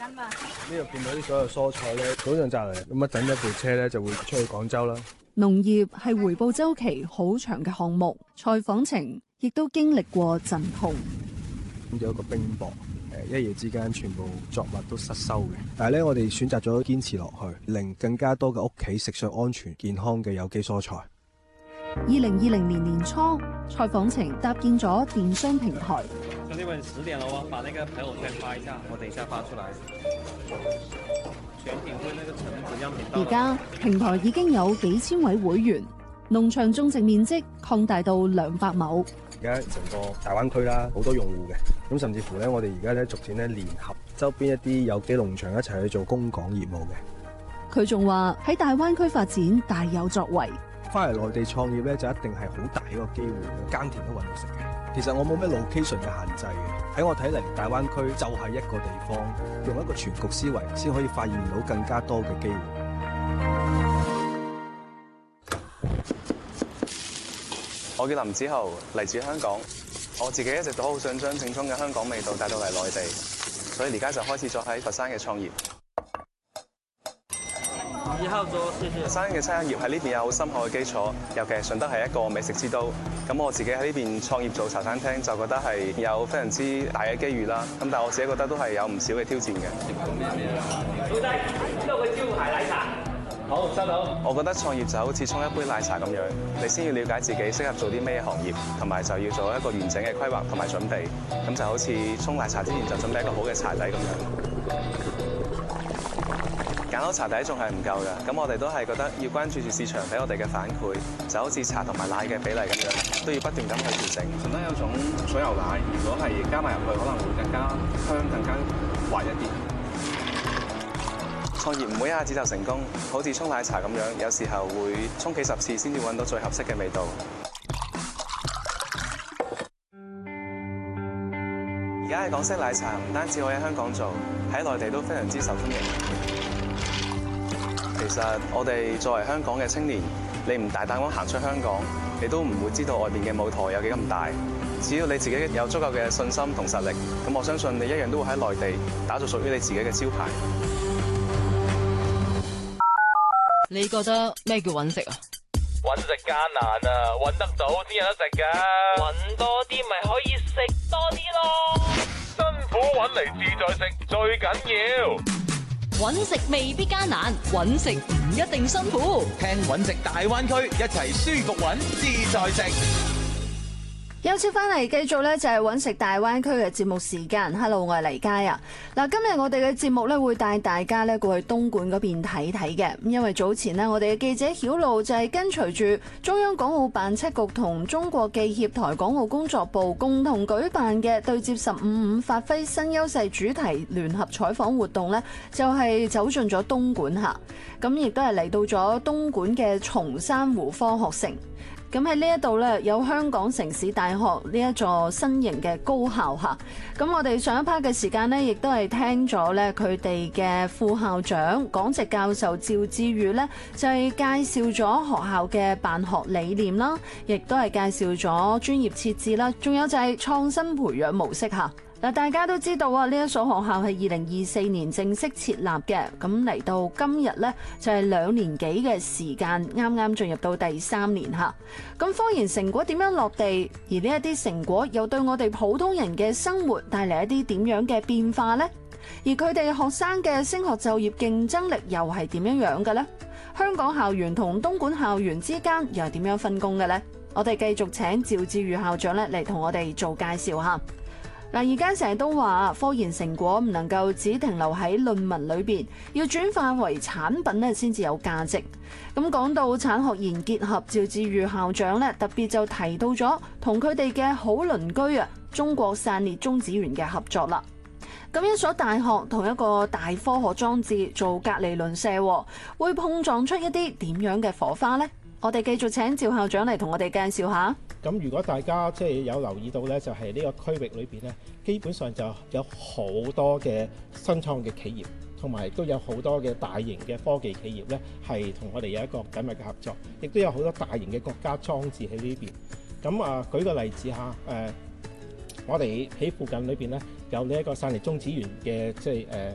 嘛。 呢度見到啲所有蔬菜咧，早上摘嚟，咁一陣一部車咧就會出去廣州啦。 農業係回報週期好長嘅項目，蔡訪程亦都經歷過陣痛。 咁有一個冰雹，一夜之間全部作物都失收嘅。但係咧，我哋選擇咗堅持落去，令更加多嘅屋企食上安全健康嘅有機蔬菜。 2020年年初，蔡訪程搭建咗電商平台。 兄弟們，10點了哦，把那個朋友圈發一下，我等一下發出來。全品會那個成本樣品到。 而家平台已經有幾千位會員，農場種植面積擴大到200畝。 而家成個大灣區啦，好多用戶嘅，咁甚至乎咧，我哋而家咧逐漸咧聯合周邊一啲有機農場一齊去做供港業務嘅。 佢仲話喺大灣區發展大有作為。 翻嚟內地創業咧，就一定係好大一個機會，耕田都揾到食嘅。其實我冇咩 location 嘅限制嘅，喺我睇嚟，大灣區就係一個地方，用一個全局思維，先可以發現到更加多嘅機會。 我叫林子豪，嚟自香港。我自己一直都好想將正宗嘅香港味道帶到嚟內地，所以而家就開始咗喺佛山嘅創業。 1號桌，謝謝。 佛山嘅餐飲業喺呢邊有好深厚嘅基礎，尤其係順德係一個美食之都。咁我自己喺呢邊創業做茶餐廳，就覺得係有非常之大嘅機遇啦。咁但係我自己覺得都係有唔少嘅挑戰嘅。 老細，呢度嘅招牌奶茶。好，收到。 我覺得創業就好似沖一杯奶茶咁樣，你先要了解自己適合做啲咩行業，同埋就要做一個完整嘅規劃同埋準備。咁就好似沖奶茶之前就準備一個好嘅茶底咁樣。揀好茶底仲係唔夠㗎，咁我哋都係覺得要關注住市場俾我哋嘅反饋，就好似茶同埋奶嘅比例咁樣，都要不斷咁去調整。順德有種水牛奶，如果係加埋入去，可能會更加香、更加滑一啲。創業唔會一下子就成功，好似沖奶茶咁樣，有時候會沖幾十次先至揾到最合適嘅味道。而家嘅港式奶茶唔單止可以喺香港做，喺內地都非常之受歡迎。其實我哋作為香港嘅青年，你唔大膽咁行出香港，你都唔會知道外邊嘅舞台有幾咁大。只要你自己有足夠嘅信心同實力，咁我相信你一樣都會喺內地打造屬於你自己嘅招牌。 你覺得咩叫揾食啊？ 揾食艱難啊，揾得到先有得食噶。揾多啲咪可以食多啲咯。辛苦揾嚟自在食最緊要。 揾食未必艱難，揾食唔一定辛苦。 聽揾食大灣區，一齊舒服揾自在食。 有次翻嚟繼續咧，就係揾食大灣區嘅節目時間。Hello， 我係黎佳啊。嗱，今日我哋嘅節目咧會帶大家咧過去東莞嗰邊睇睇嘅。因為早前呢，我哋嘅記者曉露就係跟隨住中央港澳辦7局同中國記協台港澳工作部共同舉辦嘅對接15.5發揮新優勢主題聯合採訪活動呢，就係走進咗東莞嚇。咁亦都係嚟到咗東莞嘅松山湖科學城。咁喺呢一度咧，有香港城市大學呢一座新型嘅高校嚇。咁我哋上一 part 嘅時間呢，亦都係聽咗咧佢哋嘅副校長講席教授趙志宇咧，就係介紹咗學校嘅辦學理念啦，亦都係介紹咗專業設置啦，仲有就係創新培養模式嚇。嗱，大家都知道啊，呢一所學校係2024年正式設立嘅，咁嚟到今日呢，就係2年幾嘅時間，啱啱進入到第3年嚇。咁科研成果點樣落地？而呢一啲成果又對我哋普通人嘅生活帶嚟一啲點樣嘅變化呢？而佢哋學生嘅升學就業競爭力又係點樣樣嘅呢？香港校園同東莞校園之間又係點樣分工嘅呢？我哋繼續請趙志宇校長咧嚟同我哋做介紹嚇。嗱，而家成日都話科研成果唔能夠只停留喺論文裏邊，要轉化為產品咧先至有價值。咁講到產學研結合，趙志宇校長咧特別就提到咗同佢哋嘅好鄰居啊中國散裂中子源嘅合作啦。咁一所大學同一個大科學裝置做隔離鄰舍，會碰撞出一啲點樣嘅火花呢？我哋繼續請趙校長嚟同我哋介紹下。 咁如果大家即係有留意到咧，就係呢個區域裏邊咧，基本上就有好多嘅新創嘅企業，同埋都有好多嘅大型嘅科技企業咧，係同我哋有一個緊密嘅合作，亦都有好多大型嘅國家裝置喺呢邊。咁舉個例子嚇，我哋喺附近裏邊咧有呢一個散裂中子源嘅即係